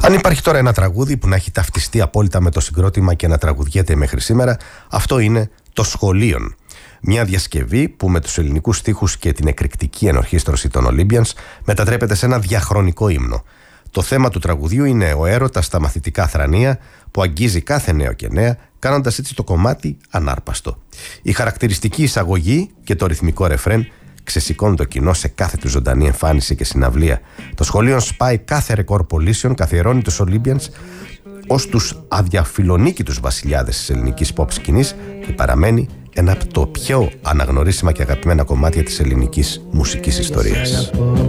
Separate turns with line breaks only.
Αν υπάρχει τώρα ένα τραγούδι που να έχει ταυτιστεί απόλυτα με το συγκρότημα και να τραγουδιέται μέχρι σήμερα, αυτό είναι το Σχολείον. Μια διασκευή που με τους ελληνικούς στίχους και την εκρηκτική ενορχήστρωση των Olympians μετατρέπεται σε ένα διαχρονικό ύμνο. Το θέμα του τραγουδιού είναι ο έρωτας στα μαθητικά θρανία που αγγίζει κάθε νέο και νέα, κάνοντας έτσι το κομμάτι ανάρπαστο. Η χαρακτηριστική εισαγωγή και το ρυθμικό ρεφρέν ξεσηκώνουν το κοινό σε κάθε του ζωντανή εμφάνιση και συναυλία. Το Σχολείον σπάει κάθε ρεκόρ πωλήσεων, καθιερώνει τους Olympians ως τους αδιαφιλονίκητους βασιλιάδες της ελληνικής pop σκηνής και παραμένει ένα από το πιο αναγνωρίσιμα και αγαπημένα κομμάτια της ελληνικής μουσικής ιστορίας.